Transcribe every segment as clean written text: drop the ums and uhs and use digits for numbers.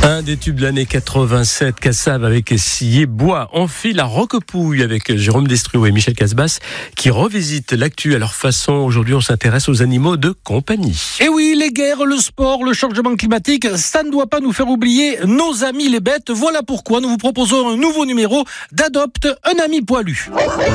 Un des tubes de l'année 87, Cassave avec Scié Bois. On file à Roquepouille avec Jérôme Destruau et Michel Casbas qui revisitent l'actu à leur façon. Aujourd'hui, on s'intéresse aux animaux de compagnie. Et oui, les guerres, le sport, le changement climatique, ça ne doit pas nous faire oublier nos amis les bêtes. Voilà pourquoi nous vous proposons un nouveau numéro d'Adopte un ami poilu.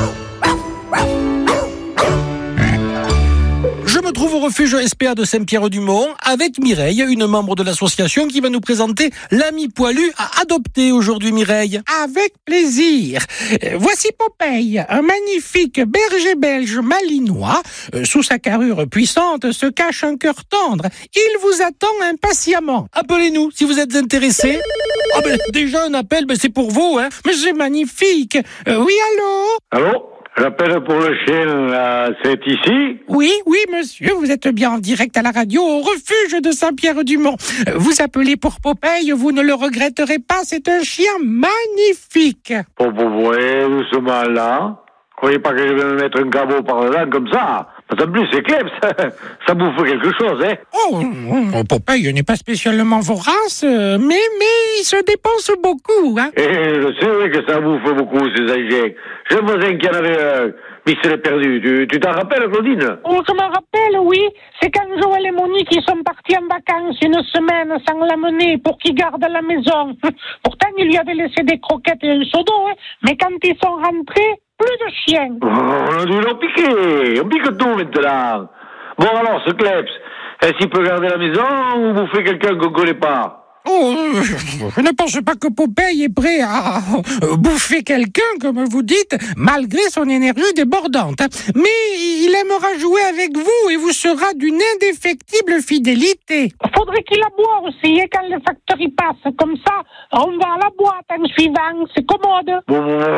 Je me trouve au refuge SPA de Saint-Pierre-du-Mont avec Mireille, une membre de l'association qui va nous présenter l'ami poilu à adopter aujourd'hui, Mireille. Avec plaisir. Voici Popeye, un magnifique berger belge malinois. Sous sa carrure puissante se cache un cœur tendre. Il vous attend impatiemment. Appelez-nous si vous êtes intéressés. Ah ben, déjà un appel, c'est pour vous, hein. Mais c'est magnifique. Oui, allô? Allô? J'appelle pour le chien, c'est ici? Oui, monsieur, vous êtes bien en direct à la radio au refuge de Saint-Pierre-du-Mont. Vous appelez pour Popeye, vous ne le regretterez pas, c'est un chien magnifique. Ouais, doucement là. Croyez pas que je vais me mettre un cabot par dedans comme ça. En plus, c'est clair, ça bouffe quelque chose, hein. Oh, Popeye n'est pas spécialement vorace, mais il se dépense beaucoup, hein. Et je sais, oui, que ça bouffe beaucoup, ces insectes. J'ai un voisin qui en avait un, mais il se l'est perdu. Tu t'en rappelles, Claudine? Oh, je me rappelle, oui. C'est quand Joël et Monique ils sont partis en vacances une semaine sans l'amener pour qu'il garde la maison. Pourtant, il lui avait laissé des croquettes et un seau d'eau, hein. Mais quand ils sont rentrés, plus de chiens. Oh, on a dû l'en piquer. On pique tout maintenant. Bon, alors, ce Kleps, est-ce qu'il peut garder la maison ou bouffer quelqu'un qu'on ne connaît pas? Oh, je ne pense pas que Popeye est prêt à bouffer quelqu'un, comme vous dites, malgré son énergie débordante. Mais il aimera jouer avec vous et vous sera d'une indéfectible fidélité. Faudrait qu'il aboie aussi, et quand le facteur y passe. Comme ça, on va à la boîte en suivant. C'est commode. Bon,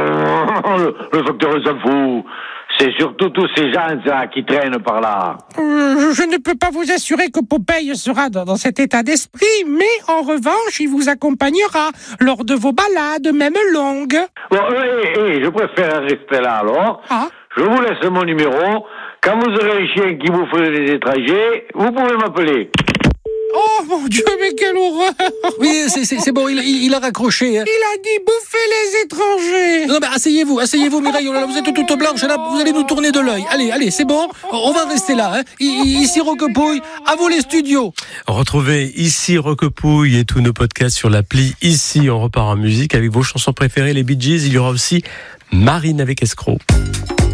le facteur, il s'en fout. C'est surtout tous ces gens là, qui traînent par là. Je ne peux pas vous assurer que Popeye sera dans cet état d'esprit, mais en revanche, il vous accompagnera lors de vos balades, même longues. Bon, je préfère rester là alors. Ah. Je vous laisse mon numéro. Quand vous aurez un chien qui bouffe les étrangers, vous pouvez m'appeler. Oh mon Dieu, mais quelle horreur! Oui, c'est bon, il a raccroché, hein. Il a dit bouffer les étrangers! Non, mais asseyez-vous, Mireille, vous êtes toute blanche, là, vous allez nous tourner de l'œil. Allez, c'est bon, on va rester là, hein. Ici Roquepouille, à vous les studios. Retrouvez Ici Roquepouille et tous nos podcasts sur l'appli Ici. On repart en musique avec vos chansons préférées, les Bee Gees. Il y aura aussi Marine avec Escroc.